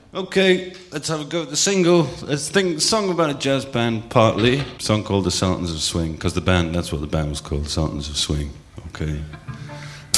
Okay, let's have a go at the single. Let's think a song about a jazz band, partly. A song called The Sultans of Swing, because that's what the band was called, The Sultans of Swing. Okay.